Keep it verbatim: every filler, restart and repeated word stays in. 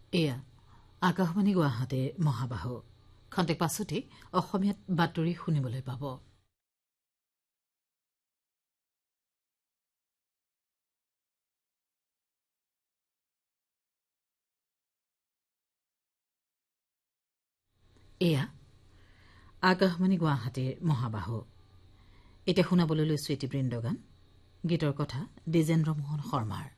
এয়া আকাশবাণী গুৱাহাটীৰ মহাবাহু খন্তেক পাছতে অসমীয়াত বাতৰি শুনিবলৈ পাব। এয়া আকাশবাণী গুৱাহাটীৰ মহাবাহু। এতিয়া শুনাবলৈ লৈছো এটি বৃন্দগান। গীতৰ কথা দ্বিজেন্দ্ৰ মোহন শৰ্মাৰ।